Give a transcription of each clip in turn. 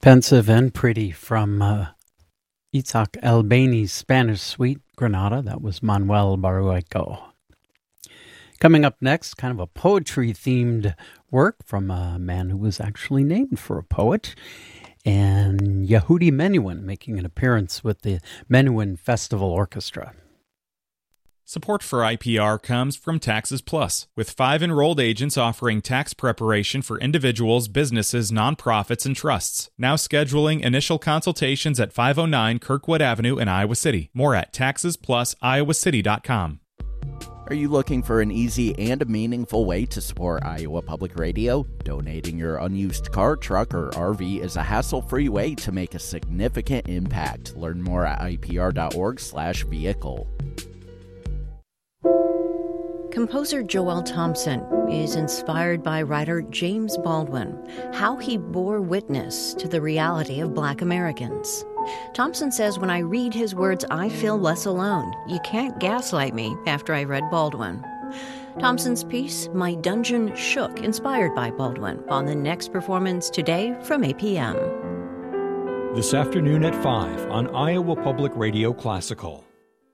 Pensive and Pretty from Itzhak Albani's Spanish suite, Granada. That was Manuel Barrueco. Coming up next, kind of a poetry-themed work from a man who was actually named for a poet, and Yehudi Menuhin making an appearance with the Menuhin Festival Orchestra. Support for IPR comes from Taxes Plus, with 5 enrolled agents offering tax preparation for individuals, businesses, nonprofits, and trusts. Now scheduling initial consultations at 509 Kirkwood Avenue in Iowa City. More at taxesplusiowacity.com. Are you looking for an easy and meaningful way to support Iowa Public Radio? Donating your unused car, truck, or RV is a hassle-free way to make a significant impact. Learn more at ipr.org/vehicle. Composer Joel Thompson is inspired by writer James Baldwin, how he bore witness to the reality of Black Americans. Thompson says, when I read his words, I feel less alone. You can't gaslight me after I read Baldwin. Thompson's piece, My Dungeon Shook, inspired by Baldwin, on the next performance today from 8 p.m. This afternoon at 5 on Iowa Public Radio Classical.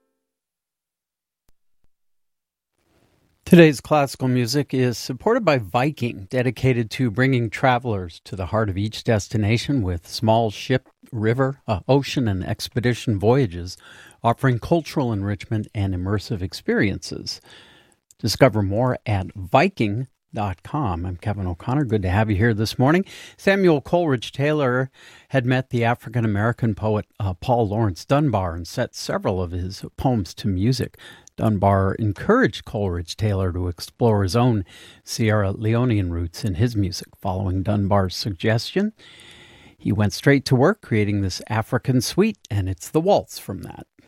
Today's classical music is supported by Viking, dedicated to bringing travelers to the heart of each destination with small ship, river, ocean, and expedition voyages, offering cultural enrichment and immersive experiences. Discover more at Viking.com. I'm Kevin O'Connor. Good to have you here this morning. Samuel Coleridge Taylor had met the African-American poet Paul Laurence Dunbar and set several of his poems to music. Dunbar encouraged Coleridge Taylor to explore his own Sierra Leonean roots in his music. Following Dunbar's suggestion, he went straight to work creating this African suite, and it's the waltz from that.